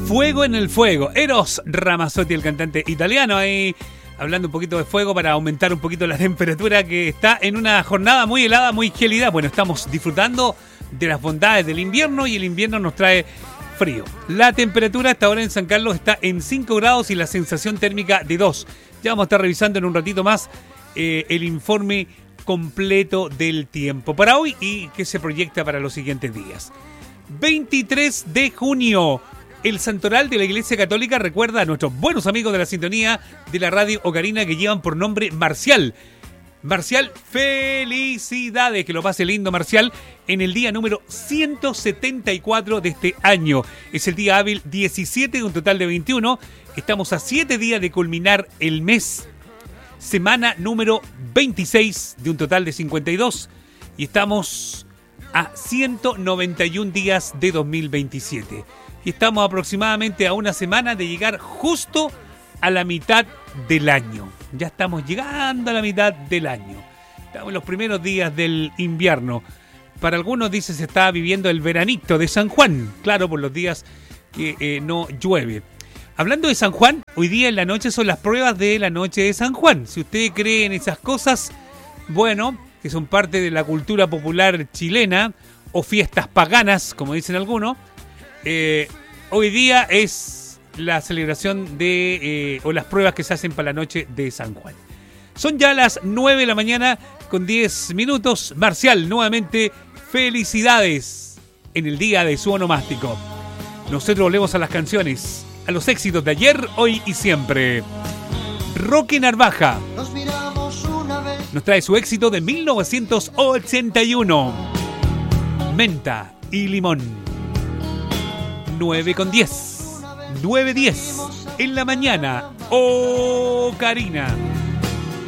Fuego en el fuego. Eros Ramazzotti, el cantante italiano, ahí hablando un poquito de fuego para aumentar un poquito la temperatura, que está en una jornada muy helada, muy gélida. Bueno, estamos disfrutando de las bondades del invierno y el invierno nos trae frío. La temperatura hasta ahora en San Carlos está en 5 grados y la sensación térmica de 2. Ya vamos a estar revisando en un ratito más el informe completo del tiempo para hoy y que se proyecta para los siguientes días. 23 de junio. El santoral de la Iglesia Católica recuerda a nuestros buenos amigos de la sintonía de la radio Ocarina, que llevan por nombre Marcial. Marcial, felicidades, que lo pase lindo, Marcial, en el día número 174 de este año. Es el día hábil 17 de un total de 21. Estamos a 7 días de culminar el mes. Semana número 26 de un total de 52. Y estamos a 191 días de 2027. Y estamos aproximadamente a una semana de llegar justo a la mitad del año. Ya estamos llegando a la mitad del año. Estamos en los primeros días del invierno. Para algunos dice se está viviendo el veranito de San Juan. Claro, por los días que no llueve. Hablando de San Juan, hoy día en la noche son las pruebas de la noche de San Juan. Si usted cree en esas cosas, bueno, que son parte de la cultura popular chilena, o fiestas paganas, como dicen algunos, hoy día es la celebración de o las pruebas que se hacen para la noche de San Juan. Son ya las 9 de la mañana con 10 minutos. Marcial, nuevamente felicidades en el día de su onomástico. Nosotros volvemos a las canciones, a los éxitos de ayer, hoy y siempre. Roque Narvaja nos trae su éxito de 1981. Menta y limón. 9:10. 9:10 en la mañana. Ocarina.